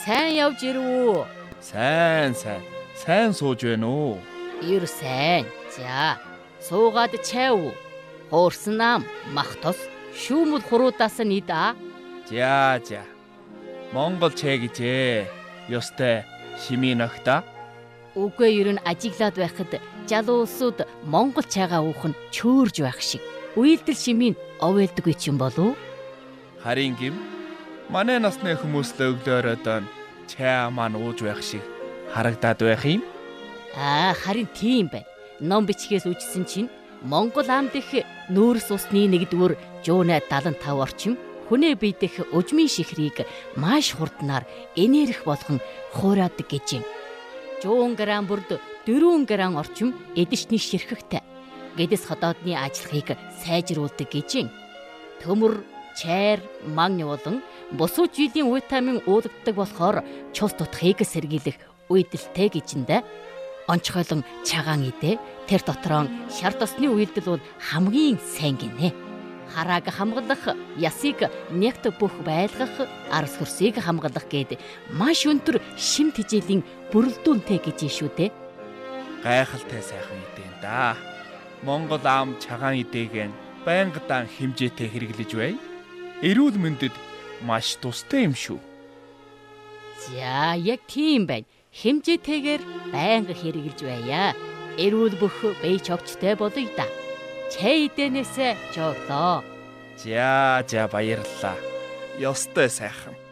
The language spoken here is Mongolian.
сайн явж ирв үү? Сайн сууж байна уу? Ир сайн. За, суугаад чайв. Хуурсан нам, мах тос, шүүмэл хуруудаас нь идэ. За. Монгол чай гэжээ. Ёстой шимийн огта. Үгүй ер нь ажиглаад байхад залуу улсууд монгол чайгаа уух нь чөөрж байх шиг. Үйлдэл шимийн овойлдоггүй ч юм болов? Харин гим манай насны хүмүүс л өглөөрөө дан чай маань ууж байх шиг харагдаад байх юм. Харин тийм байна. Ном бичгээс үжсэн чинь Монгол амд их нүүрс усны 1-р жуунай 75 орчим хүнээ биедэх ужмын шихрийг маш хурднаар энерги болгон хуураадаг гэж юм. 100 грамм бүрд 4 грамм орчим эдэшний ширхэгтэй гэдэс ходоодны ажиллахыг сайжруулдаг гэж юм. Төмөр, чайр, магний болон бусуу жилийн витамин уулгдаг болохоор чус тутахыг сэргийлэх үйдэлтэй гэжиндэ. Онцгойлон чагаан идэ тэр дотроо шар тосны үйлдэл бол хамгийн сайн гинэ. Харааг хамгаалах, ясыг нэгт бүх байлгах, арс хөрсийг хамгаалах гээд маш өндөр шимт хичээлийн бүрэлдэхүүнтэй гэж шүү дээ. Гайхалтай сайхан идээн да. Монгол ам чагаан идээгэн байнгадаа хэмжээтэй хэрэглэж бай. Эрүүл мэндэд маш тустай юм шүү. За, яг тийм байна. Хэмжээтэйгээр байнга хэрэглэж байя. Эрүүл бүх бие чогчтой болъё да. Чай идэнээсээ жоглоо. За баярлалаа. Ёстой сайхан.